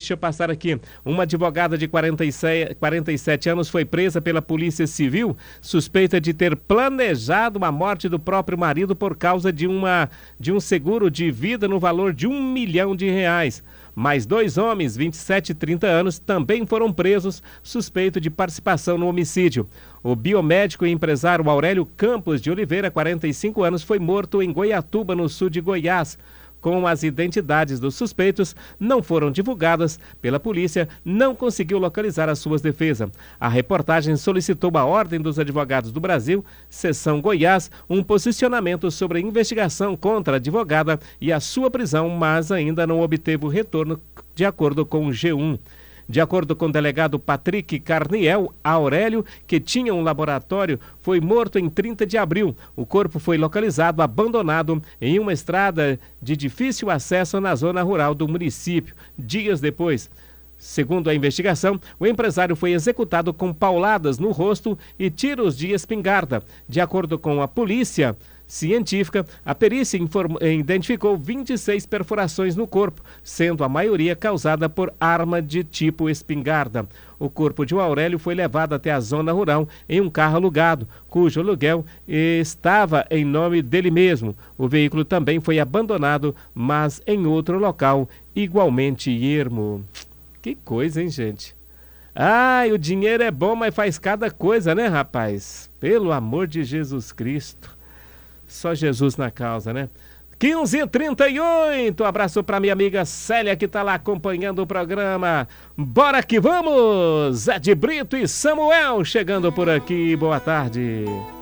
deixa eu passar aqui. Uma advogada de 47 anos foi presa pela Polícia Civil, suspeita de ter planejado a morte do próprio marido por causa de um seguro de vida no valor de R$1 milhão. Mais 2 homens, 27 e 30 anos, também foram presos, suspeito de participação no homicídio. O biomédico e empresário Aurélio Campos de Oliveira, 45 anos, foi morto em Goiatuba, no sul de Goiás. Com as identidades dos suspeitos não foram divulgadas pela polícia, não conseguiu localizar as suas defesas. A reportagem solicitou à Ordem dos Advogados do Brasil, Seção Goiás, um posicionamento sobre a investigação contra a advogada e a sua prisão, mas ainda não obteve o retorno, de acordo com o G1. De acordo com o delegado Patrick Carniel, Aurélio, que tinha um laboratório, foi morto em 30 de abril. O corpo foi localizado abandonado em uma estrada de difícil acesso na zona rural do município, dias depois. Segundo a investigação, o empresário foi executado com pauladas no rosto e tiros de espingarda. De acordo com a polícia científica, a perícia identificou 26 perfurações no corpo, sendo a maioria causada por arma de tipo espingarda. O corpo de Aurélio foi levado até a zona rural em um carro alugado, cujo aluguel estava em nome dele mesmo. O veículo também foi abandonado, mas em outro local igualmente ermo. Que coisa, hein, gente? Ai, o dinheiro é bom, mas faz cada coisa, né, rapaz? Pelo amor de Jesus Cristo. Só Jesus na causa, né? 15h38, abraço para minha amiga Célia, que tá lá acompanhando o programa. Bora que vamos! Zé de Brito e Samuel chegando por aqui, boa tarde.